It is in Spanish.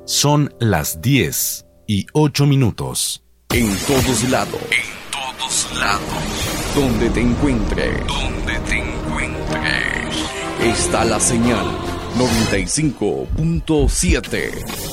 Son las 10:08. En todos lados. Donde te encuentres. Está la señal 95.7.